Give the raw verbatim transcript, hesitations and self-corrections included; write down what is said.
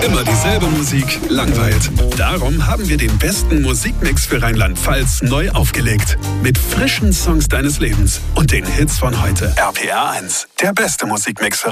Immer dieselbe Musik langweilt. Darum haben wir den besten Musikmix für Rheinland-Pfalz neu aufgelegt. Mit frischen Songs deines Lebens und den Hits von heute. R P R eins, der beste Musikmix für